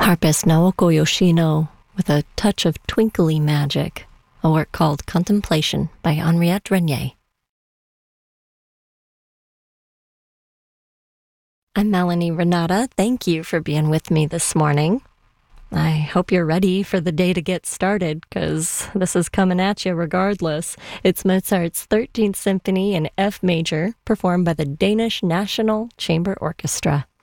Harpist Naoko Yoshino with a touch of twinkly magic, a work called Contemplation by Henriette Renier. I'm Melanie Renata. Thank you for being with me this morning. I hope you're ready for the day to get started, because this is coming at you regardless. It's Mozart's 13th Symphony in F major, performed by the Danish National Chamber Orchestra.